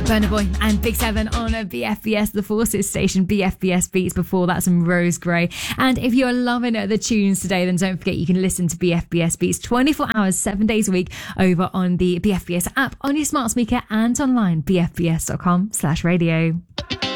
Burna Boy and Big Seven on a BFBS The Forces station. BFBS Beats. Before that, some Rose Gray. And if you're loving the tunes today, then don't forget you can listen to BFBS Beats 24 hours 7 days a week over on the BFBS app, on your smart speaker, and online bfbs.com/radio.